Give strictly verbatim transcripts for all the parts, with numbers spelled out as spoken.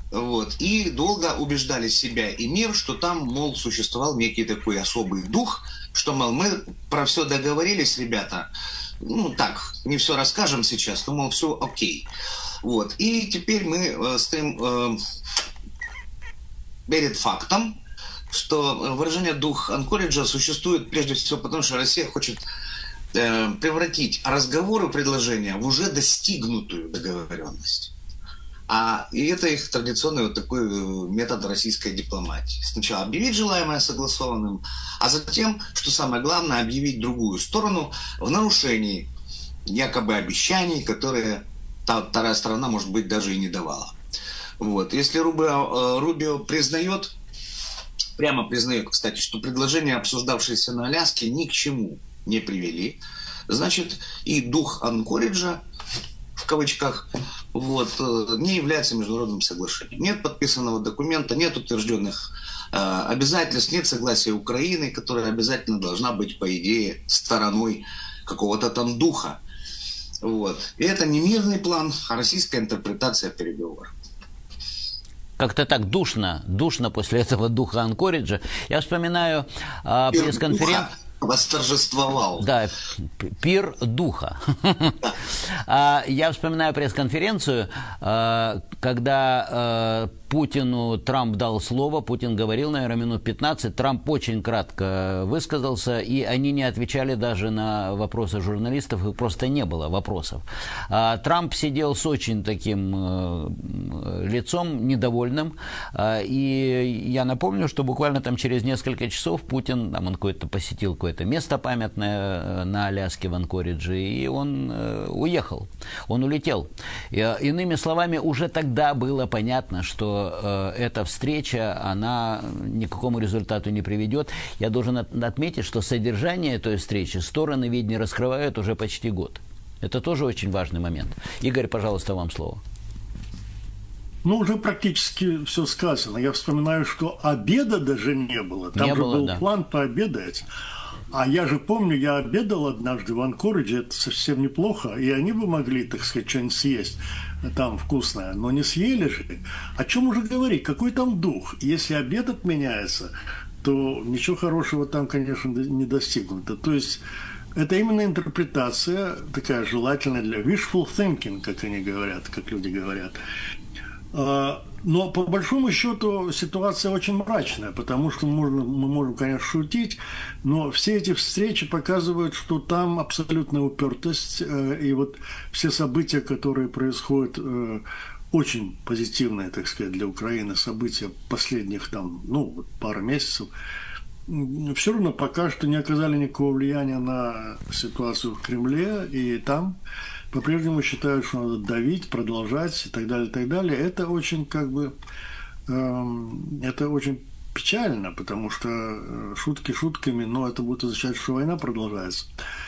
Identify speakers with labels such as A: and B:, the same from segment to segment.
A: Вот. И долго убеждали себя и мир, что там, мол, существовал некий такой особый дух, что, мол, мы про все договорились, ребята. Ну, так, не все расскажем сейчас, но, мол, все окей. Вот. И теперь мы э, стоим э, перед фактом, что выражение «дух Анкориджа» существует прежде всего потому, что Россия хочет э, превратить разговоры, предложения в уже достигнутую договоренность. А и это их традиционный вот такой метод российской дипломатии. Сначала объявить желаемое согласованным, а затем, что самое главное, объявить другую сторону в нарушении якобы обещаний, которые та вторая сторона, может быть, даже и не давала. Вот. Если Рубио, Рубио признает, прямо признает, кстати, что предложения, обсуждавшиеся на Аляске, ни к чему не привели, значит, и дух Анкориджа, в кавычках, вот, не является международным соглашением. Нет подписанного документа, нет утвержденных э, обязательств, нет согласия Украины, которая обязательно должна быть, по идее, стороной какого-то там духа. Вот. И это не мирный план, а российская интерпретация переговоров.
B: Как-то так душно, душно после этого духа Анкориджа. Я вспоминаю э, пресс-конференцию.
A: Восторжествовал.
B: Да, пир духа. Я вспоминаю пресс-конференцию, когда Путину Трамп дал слово, Путин говорил, наверное, минут пятнадцать, Трамп очень кратко высказался, и они не отвечали даже на вопросы журналистов, их просто не было вопросов. Трамп сидел с очень таким лицом, недовольным, и я напомню, что буквально там через несколько часов Путин, там он какое-то посетил какое-то место памятное на Аляске в Анкоридже, и он уехал, он улетел. И, иными словами, уже тогда было понятно, что эта встреча, она ни к какому результату не приведет. Я должен отметить, что содержание этой встречи стороны ведь не раскрывают уже почти год. Это тоже очень важный момент. Игорь, пожалуйста, вам слово.
C: Ну, уже практически все сказано. Я вспоминаю, что обеда даже не было. Там
B: не
C: же
B: было,
C: был
B: да.
C: план пообедать. А я же помню, я обедал однажды в Анкоридже, это совсем неплохо, и они бы могли, так сказать, что-нибудь съесть там вкусное, но не съели же. О чем уже говорить? Какой там дух? Если обед отменяется, то ничего хорошего там, конечно, не достигнуто. То есть это именно интерпретация такая желательная для wishful thinking, как они говорят, как люди говорят. Но по большому счету ситуация очень мрачная, потому что можно, мы можем, конечно, шутить, но все эти встречи показывают, что там абсолютная упертость, и вот все события, которые происходят, очень позитивные, так сказать, для Украины события последних там, ну, пару месяцев, все равно пока что не оказали никакого влияния на ситуацию в Кремле, и там по-прежнему считают, что надо давить, продолжать и так далее, и так далее. Это очень, как бы, э, это очень печально, потому что шутки шутками, но это будет означать, что война продолжается,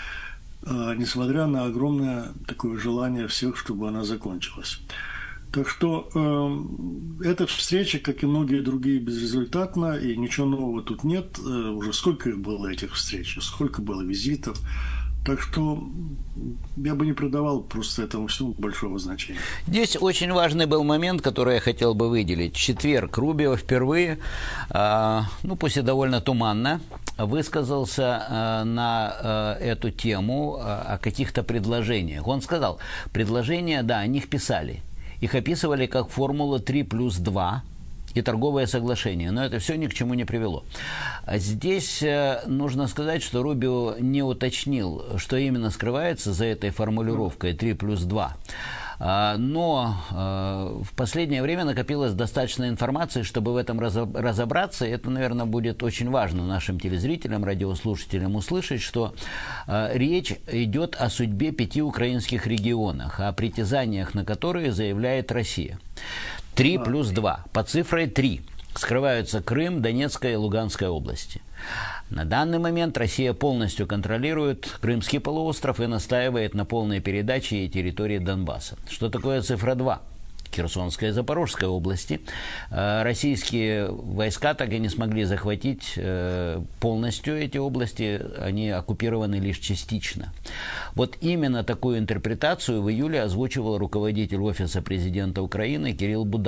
C: э, несмотря на огромное такое желание всех, чтобы она закончилась. Так что э, эта встреча, как и многие другие, безрезультатна, и ничего нового тут нет. Э, уже сколько их было, этих встреч, сколько было визитов. Так что я бы не придавал просто этому всему большого значения.
B: Здесь очень важный был момент, который я хотел бы выделить. В четверг Рубио впервые, э, ну пусть и довольно туманно, высказался э, на э, эту тему, э, о каких-то предложениях. Он сказал, предложения, да, о них писали. Их описывали как формула три плюс два и торговое соглашение, но это все ни к чему не привело. Здесь э, нужно сказать, что Рубио не уточнил, что именно скрывается за этой формулировкой три плюс два. А, но э, в последнее время накопилось достаточно информации, чтобы в этом разобраться. И это, наверное, будет очень важно нашим телезрителям, радиослушателям услышать, что э, речь идет о судьбе пяти украинских регионах, о притязаниях на которые заявляет Россия. три плюс два. По цифре три скрываются Крым, Донецкая и Луганская области. На данный момент Россия полностью контролирует Крымский полуостров и настаивает на полной передаче ей территории Донбасса. Что такое цифра два? Херсонской и Запорожской области. Российские войска так и не смогли захватить полностью эти области, они оккупированы лишь частично. Вот именно такую интерпретацию в июле озвучивал руководитель Офиса президента Украины Кирилл Буданов.